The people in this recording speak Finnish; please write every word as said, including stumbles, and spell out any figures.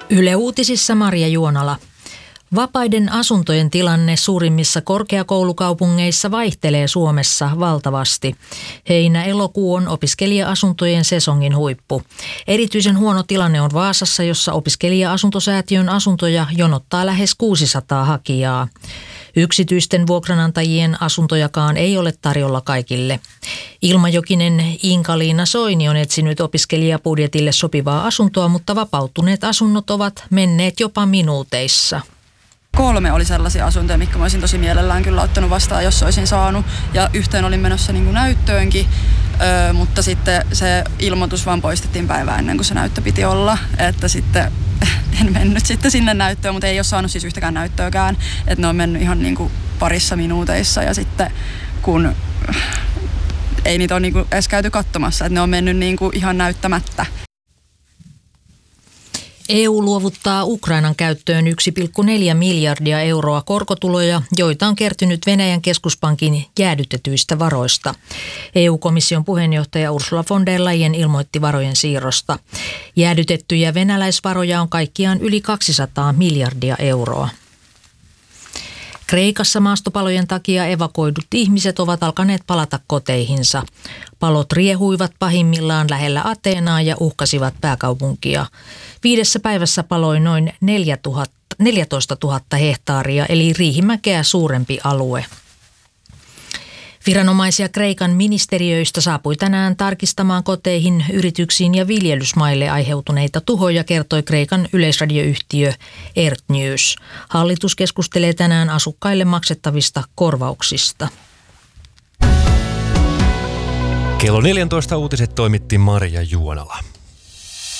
Yle Uutisissa Marja Juonala. Vapaiden asuntojen tilanne suurimmissa korkeakoulukaupungeissa vaihtelee Suomessa valtavasti. Heinä-elokuu on opiskelija-asuntojen sesongin huippu. Erityisen huono tilanne on Vaasassa, jossa opiskelija-asuntosäätiön asuntoja jonottaa lähes kuusisataa hakijaa. Yksityisten vuokranantajien asuntojakaan ei ole tarjolla kaikille. Ilmajokinen Inka-Liina Soini on etsinyt opiskelijabudjetille sopivaa asuntoa, mutta vapautuneet asunnot ovat menneet jopa minuuteissa. Kolme oli sellaisia asuntoja, mitkä mä olisin tosi mielellään kyllä ottanut vastaan, jos olisin saanut. Ja yhteen olin menossa niin kuin näyttöönkin, öö, mutta sitten se ilmoitus vaan poistettiin päivää ennen kuin se näyttö piti olla. Että sitten en mennyt sitten sinne näyttöön, mutta ei ole saanut siis yhtäkään näyttöäkään. Että ne on mennyt ihan niin kuin parissa minuuteissa ja sitten kun ei niitä ole niin kuin edes käyty katsomassa, että ne on mennyt niin kuin ihan näyttämättä. E U luovuttaa Ukrainan käyttöön yksi pilkku neljä miljardia euroa korkotuloja, joita on kertynyt Venäjän keskuspankin jäädytetyistä varoista. E U-komission puheenjohtaja Ursula von der Leyen ilmoitti varojen siirrosta. Jäädytettyjä venäläisvaroja on kaikkiaan yli kaksisataa miljardia euroa. Kreikassa maastopalojen takia evakuoidut ihmiset ovat alkaneet palata koteihinsa. Palot riehuivat pahimmillaan lähellä Ateenaa ja uhkasivat pääkaupunkia. Viidessä päivässä paloi noin neljätoista tuhatta hehtaaria, eli Riihimäkeä suurempi alue. Viranomaisia Kreikan ministeriöistä saapui tänään tarkistamaan koteihin, yrityksiin ja viljelysmaille aiheutuneita tuhoja, kertoi Kreikan yleisradioyhtiö Ert News. Hallitus keskustelee tänään asukkaille maksettavista korvauksista. Kello neljätoista uutiset toimitti Marja Juonala.